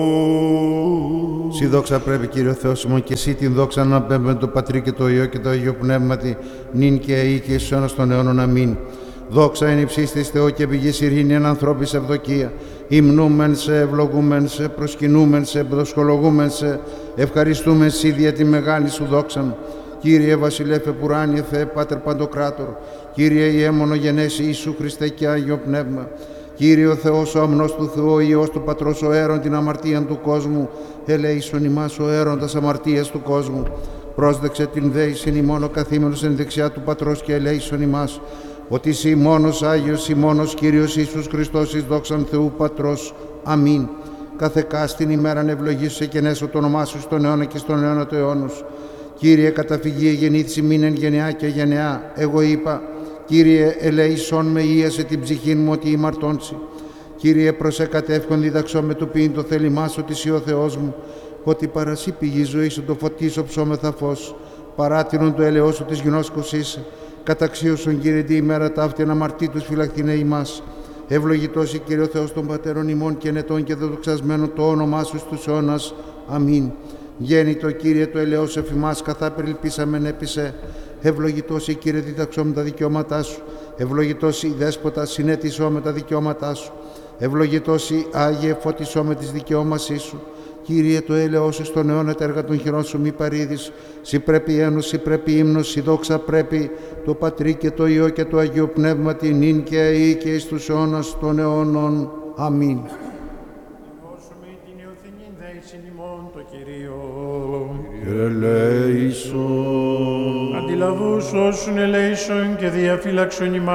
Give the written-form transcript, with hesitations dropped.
Συ δόξα πρέπει, Κύριε Θεός ημών, και εσύ την δόξα να πέμπουμε το Πατρί και το Υιό και το Αγίο Πνεύματι, νυν και αεί και εις αιώνας των αιώνων. Αμήν. Δόξα εν υψίστης Θεό και πηγής ειρήνη εν ανθρώπης ευδοκία. Υμνούμεν σε, ευλογούμεν σε, προσκυνούμεν σε, δοσκολογούμεν σε, ευχαριστούμεν σοι δια τη μεγάλη σου δόξαν. Κύριε Βασιλεύ επουράνιε Θεέ, Πάτερ Παντοκράτορ, Κύριε Ιε μονογενέσι Ιησού Χριστέ και Άγιο Πνεύμα, Κύριε ο Θεός ο αμνός του Θεού, ο Υιός του Πατρός, ο αίρον την αμαρτίαν του κόσμου, ελέησον ημάς ο αίρον τας αμαρτίας του κόσμου. Πρόσδεξε την δέησιν ημών ο καθήμενος εν δεξιά του Πατρός και ελέησον ημάς, ότι εσύ μόνος Άγιος, εσύ μόνος Κύριος Ιησούς Χριστός, εις δόξαν Θεού Πατρός. Αμήν. Καθεκάστην ημέραν ευλογήσου και νέσω το όνομά σου στον αιώνα και στον αιώνα του αιώνος. Κύριε καταφυγή γεννήθηση μην εν γενεά και γενεά. Εγώ είπα, Κύριε ελέησον με, ίασε την ψυχήν μου ότι ημαρτώντσι. Κύριε προσεκατεύχον διδαξώ με του ποιήν το θέλημά σου ότι εσύ ο Θεός μου, ότι παρασύ πηγή ζωής σου το φωτίσω ψώμεθα φως, παράτηρον το έλεος σου της γνώσκος είσαι. Καταξίωσον Κύριε τη ημέρα ταύτη αναμαρτήτους φυλαχθήνε ημάς. Ευλογητός η Κύριε ο Θεός των πατέρων ημών και νετών και δεδοξασμένων το όνομά σου στους αιώνας. Αμήν. Γέννητο Κύριε το ελεός εφημάς, καθά περιλπίσαμεν έπισε. Ευλογητός η Κύριε διδαξώ με τα δικαιώματά σου. Ευλογητός η Δέσποτα συνέτησό με τα δικαιώματά σου. Ευλογητός η Άγιε φωτισώ με τις δικαιώμασή σου. Κύριε το έλεος σου στον αιώνα τα έργα των χειρών σου μη παρήδεις. Συ πρέπει ένος, συ πρέπει ύμνος, συ δόξα πρέπει το Πατρί και το Υιό και το Αγίο Πνεύματι νυν και αεί και εις τους αιώνας των αιώνων. Αμήν. Ελέησον. Αντιλαβούς όσουν ελέησον και διαφύλαξον ημάς.